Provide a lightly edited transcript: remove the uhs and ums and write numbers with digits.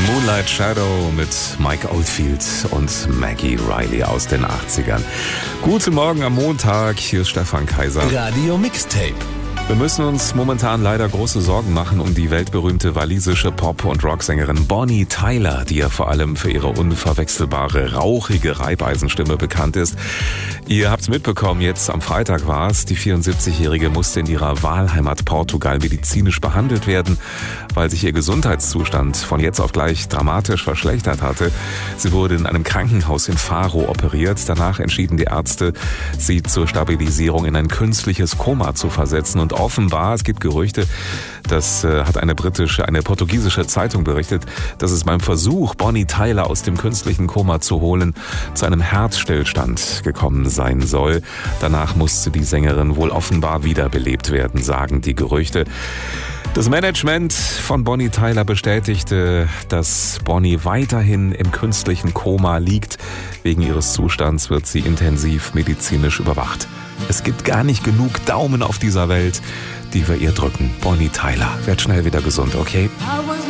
Moonlight Shadow mit Mike Oldfield und Maggie Riley aus den 80ern. Guten Morgen am Montag, hier ist Stefan Kaiser. Radio Mixtape. Wir müssen uns momentan leider große Sorgen machen um die weltberühmte walisische Pop- und Rocksängerin Bonnie Tyler, die ja vor allem für ihre unverwechselbare, rauchige Reibeisenstimme bekannt ist. Ihr habt's mitbekommen, jetzt am Freitag war es, die 74-Jährige musste in ihrer Wahlheimat Portugal medizinisch behandelt werden, weil sich ihr Gesundheitszustand von jetzt auf gleich dramatisch verschlechtert hatte. Sie wurde in einem Krankenhaus in Faro operiert. Danach entschieden die Ärzte, sie zur Stabilisierung in ein künstliches Koma zu versetzen. Und offenbar, es gibt Gerüchte, das hat eine portugiesische Zeitung berichtet, dass es beim Versuch, Bonnie Tyler aus dem künstlichen Koma zu holen, zu einem Herzstillstand gekommen sein soll. Danach musste die Sängerin wohl offenbar wiederbelebt werden, sagen die Gerüchte. Das Management von Bonnie Tyler bestätigte, dass Bonnie weiterhin im künstlichen Koma liegt. Wegen ihres Zustands wird sie intensiv medizinisch überwacht. Es gibt gar nicht genug Daumen auf dieser Welt, die wir ihr drücken. Bonnie Tyler wird schnell wieder gesund, okay?